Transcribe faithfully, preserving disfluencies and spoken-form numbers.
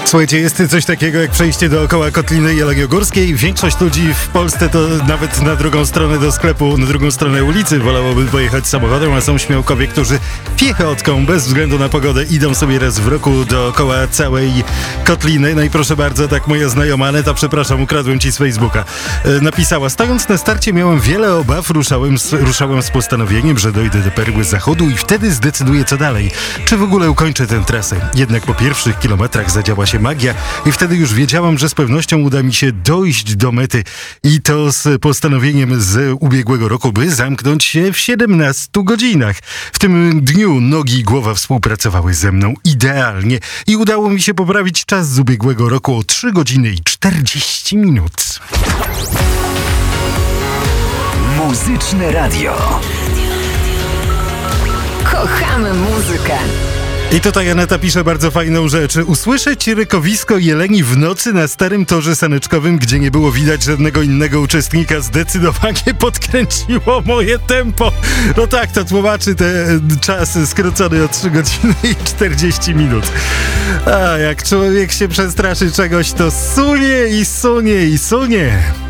Słuchajcie, jest coś takiego jak przejście dookoła Kotliny Jeleniogórskiej. Większość ludzi w Polsce to nawet na drugą stronę do sklepu, na drugą stronę ulicy wolałoby pojechać samochodem, a są śmiałkowie, którzy piechotką, bez względu na pogodę, idą sobie raz w roku dookoła całej Kotliny. No i proszę bardzo, tak moja znajoma Aneta, przepraszam, ukradłem ci z Facebooka, e, napisała: stojąc na starcie miałem wiele obaw, ruszałem z, ruszałem z postanowieniem, że dojdę do perły zachodu i wtedy zdecyduję co dalej. Czy w ogóle ukończę tę trasę? Jednak po pierwszych kilometrach zadziała się magia i wtedy już wiedziałam, że z pewnością uda mi się dojść do mety i to z postanowieniem z ubiegłego roku, by zamknąć się w siedemnastu godzinach. W tym dniu nogi i głowa współpracowały ze mną idealnie i udało mi się poprawić czas z ubiegłego roku o trzy godziny i czterdzieści minut. Muzyczne Radio. Kochamy muzykę. I tutaj Aneta pisze bardzo fajną rzecz. Usłyszeć rykowisko jeleni w nocy na starym torze saneczkowym, gdzie nie było widać żadnego innego uczestnika, zdecydowanie podkręciło moje tempo. No tak, to tłumaczy te czasy skrócone o trzy godziny i czterdzieści minut. A jak człowiek się przestraszy czegoś, to sunie i sunie i sunie.